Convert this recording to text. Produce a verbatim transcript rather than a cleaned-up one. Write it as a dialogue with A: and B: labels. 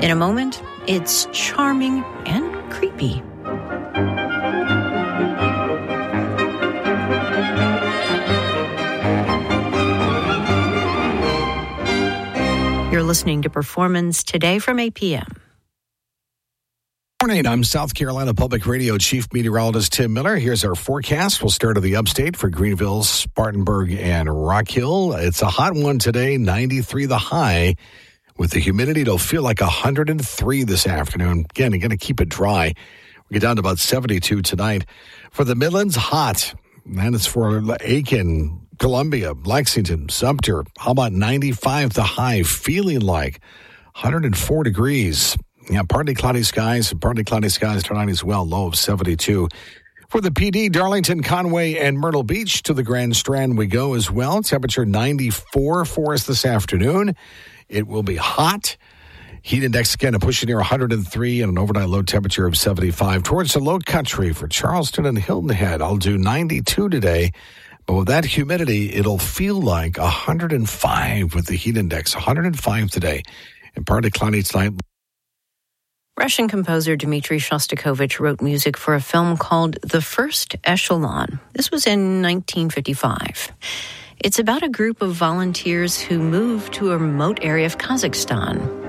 A: In a moment, it's charming and creepy. You're listening to Performance Today from eight p.m.
B: Morning, I'm South Carolina Public Radio Chief Meteorologist Tim Miller. Here's our forecast. We'll start at the upstate for Greenville, Spartanburg, and Rock Hill. It's a hot one today, ninety-three the high. With the humidity, it'll feel like one hundred three this afternoon. Again, you're going to keep it dry. We get down to about seventy-two tonight. For the Midlands, hot. And it's for Aiken, Columbia, Lexington, Sumter. How about ninety-five the high, feeling like one hundred four degrees. Yeah, partly cloudy skies and partly cloudy skies tonight as well, low of seventy-two. For the P D, Darlington, Conway, and Myrtle Beach to the Grand Strand we go as well. Temperature ninety-four for us this afternoon. It will be hot. Heat index again pushing near one hundred three and an overnight low temperature of seventy-five. Towards the low country for Charleston and Hilton Head, I'll do ninety-two today. But with that humidity, it'll feel like one hundred five with the heat index. one hundred five today. And partly cloudy tonight.
A: Russian composer Dmitri Shostakovich wrote music for a film called The First Echelon. This was in nineteen fifty-five. It's about a group of volunteers who moved to a remote area of Kazakhstan.